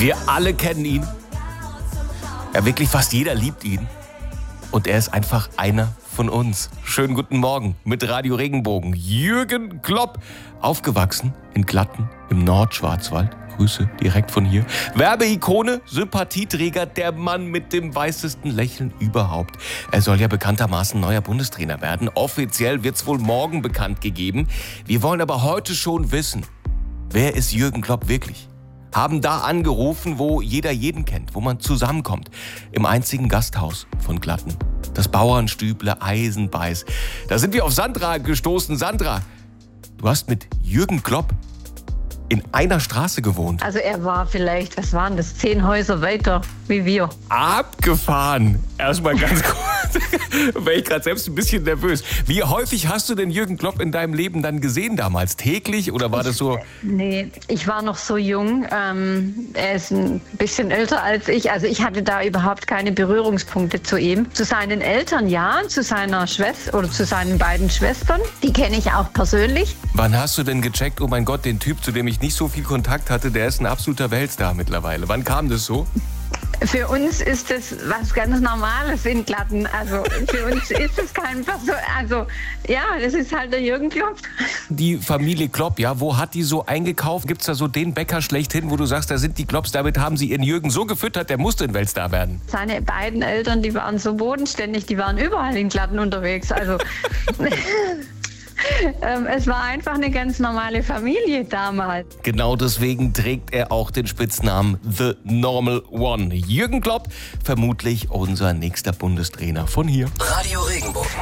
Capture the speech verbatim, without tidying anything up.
Wir alle kennen ihn. Ja, wirklich fast jeder liebt ihn. Und er ist einfach einer von uns. Schönen guten Morgen mit Radio Regenbogen. Jürgen Klopp, aufgewachsen in Glatten im Nordschwarzwald. Grüße direkt von hier. Werbeikone, Sympathieträger, der Mann mit dem weißesten Lächeln überhaupt. Er soll ja bekanntermaßen neuer Bundestrainer werden. Offiziell wird's wohl morgen bekannt gegeben. Wir wollen aber heute schon wissen, wer ist Jürgen Klopp wirklich? Haben da angerufen, wo jeder jeden kennt, wo man zusammenkommt. Im einzigen Gasthaus von Glatten. Das Bauernstüble Eisenbeiß. Da sind wir auf Sandra gestoßen. Sandra, du hast mit Jürgen Klopp in einer Straße gewohnt. Also er war vielleicht, was waren das, zehn Häuser weiter wie wir. Abgefahren. Erstmal ganz kurz, war ich gerade selbst ein bisschen nervös. Wie häufig hast du denn Jürgen Klopp in deinem Leben dann gesehen damals? Täglich oder war das so? Nee, ich war noch so jung. Ähm, er ist ein bisschen älter als ich. Also ich hatte da überhaupt keine Berührungspunkte zu ihm. Zu seinen Eltern ja, zu seiner Schwester oder zu seinen beiden Schwestern. Die kenne ich auch persönlich. Wann hast du denn gecheckt, oh mein Gott, den Typ, zu dem ich nicht so viel Kontakt hatte, der ist ein absoluter Weltstar mittlerweile. Wann kam das so? Für uns ist das was ganz Normales in Glatten. Also für uns ist es kein Person. Also ja, das ist halt der Jürgen Klopp. Die Familie Klopp, ja, wo hat die so eingekauft? Gibt's da so den Bäcker schlechthin, wo du sagst, da sind die Klopps, damit haben sie ihren Jürgen so gefüttert, der musste ein Weltstar werden? Seine beiden Eltern, die waren so bodenständig, die waren überall in Glatten unterwegs. Also Ähm, es war einfach eine ganz normale Familie damals. Genau deswegen trägt er auch den Spitznamen The Normal One. Jürgen Klopp, vermutlich unser nächster Bundestrainer von hier. Radio Regenbogen.